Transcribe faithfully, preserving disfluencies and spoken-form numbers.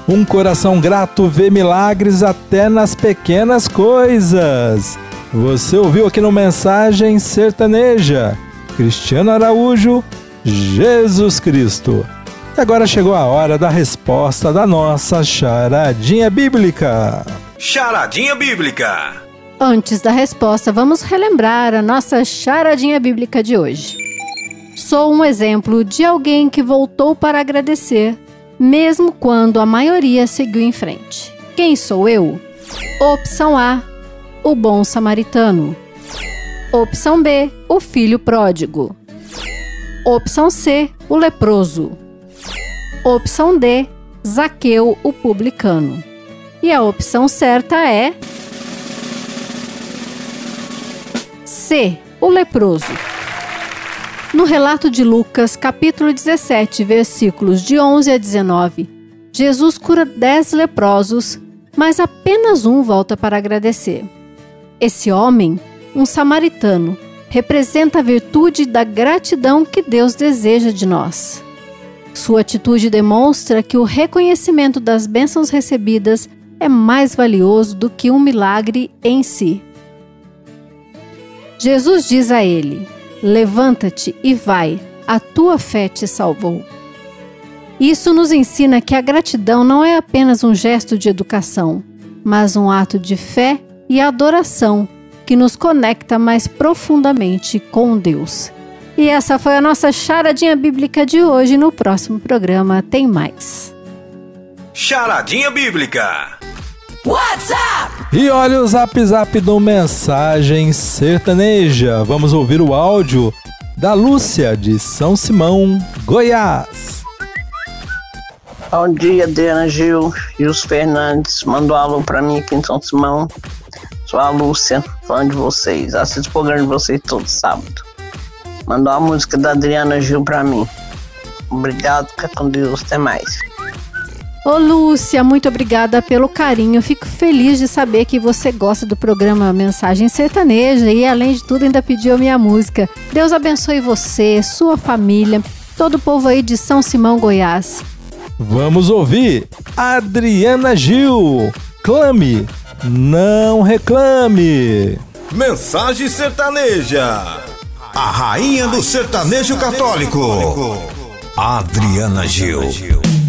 Um coração grato vê milagres até nas pequenas coisas. Você ouviu aqui no Mensagem Sertaneja, Cristiano Araújo, Jesus Cristo. E agora chegou a hora da resposta da nossa charadinha bíblica. Charadinha bíblica. Antes da resposta, vamos relembrar a nossa charadinha bíblica de hoje. Sou um exemplo de alguém que voltou para agradecer, mesmo quando a maioria seguiu em frente. Quem sou eu? Opção A, o bom samaritano. Opção B, o filho pródigo. Opção C, o leproso. Opção D, Zaqueu, o publicano. E a opção certa é C, o leproso. No relato de Lucas, capítulo dezessete, versículos de onze a dezenove, Jesus cura dez leprosos, mas apenas um volta para agradecer. Esse homem, um samaritano, representa a virtude da gratidão que Deus deseja de nós. Sua atitude demonstra que o reconhecimento das bênçãos recebidas é mais valioso do que um milagre em si. Jesus diz a ele: levanta-te e vai, a tua fé te salvou. Isso nos ensina que a gratidão não é apenas um gesto de educação, mas um ato de fé e adoração que nos conecta mais profundamente com Deus. E essa foi a nossa charadinha bíblica de hoje. No próximo programa tem mais. Charadinha bíblica. WhatsApp! E olha o zap zap do Mensagem Sertaneja. Vamos ouvir o áudio da Lúcia de São Simão, Goiás. Bom dia, Adriana Gil e os Fernandes. Mandou um alô pra mim aqui em São Simão. Sou a Lúcia, fã de vocês. Assisto o programa de vocês todo sábado. Mandou a música da Adriana Gil pra mim. Obrigado, fica com Deus, até mais. Ô Lúcia, muito obrigada pelo carinho. Fico feliz de saber que você gosta do programa Mensagem Sertaneja e, além de tudo, ainda pediu a minha música. Deus abençoe você, sua família, todo o povo aí de São Simão, Goiás. Vamos ouvir Adriana Gil. Clame, não reclame. Mensagem Sertaneja. A rainha do sertanejo católico, Adriana Gil.